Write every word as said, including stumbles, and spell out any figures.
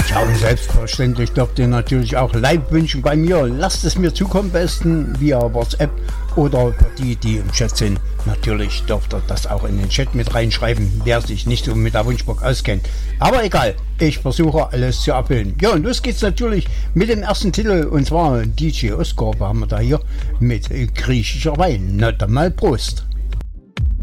Ja, und selbstverständlich dürft ihr natürlich auch Live-Wünschen bei mir. Lasst es mir zukommen, besten via WhatsApp oder für die, die im Chat sind. Natürlich dürft ihr das auch in den Chat mit reinschreiben, wer sich nicht so mit der Wunschbox auskennt. Aber egal, ich versuche alles zu erfüllen. Ja, und los geht's natürlich mit dem ersten Titel, und zwar D J Oscar, haben wir da hier mit griechischer Wein. Na dann mal Prost!